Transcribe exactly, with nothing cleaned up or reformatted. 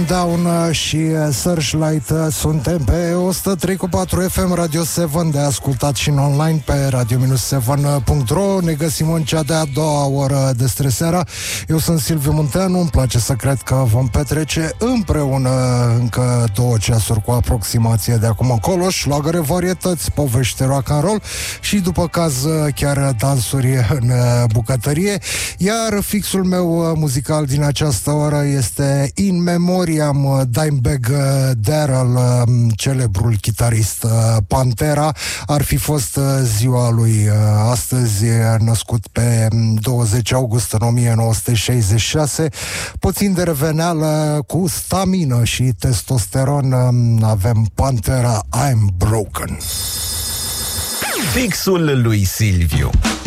Down și Searchlight. Suntem pe o sută trei virgulă patru F M Radio șapte, de ascultat și în online pe radio șapte punct ro. Ne găsim în cea de-a doua oră de streseara. Eu sunt Silviu Munteanu, îmi place să cred că vom petrece împreună încă două ceasuri cu aproximație de acum încolo, șlagăre, varietăți, povești, rock and roll și după caz chiar dansuri în bucătărie. Iar fixul meu muzical din această oră este In Memoriam Dimebag Darrell, celebrul chitarist Pantera. Ar fi fost ziua lui astăzi, născut pe douăzeci august în o mie nouă sute șaizeci și șase. Puțin de reveneală, cu stamină și testosteron, avem Pantera, I'm Broken. Fixul lui Silviu.